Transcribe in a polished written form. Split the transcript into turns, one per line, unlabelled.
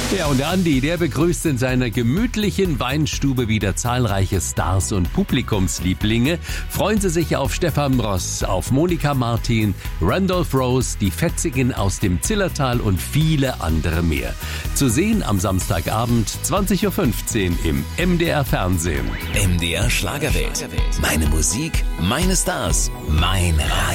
Ja, und der Andi, der begrüßt in seiner gemütlichen Weinstube wieder zahlreiche Stars und Publikumslieblinge. Freuen Sie sich auf Stefan Ross, auf Monika Martin, Randolph Rose, die Fetzigen aus dem Zillertal und viele andere mehr. Zu sehen am Samstagabend 20.15 Uhr im MDR Fernsehen.
MDR Schlagerwelt. Meine Musik, meine Stars, mein Radio.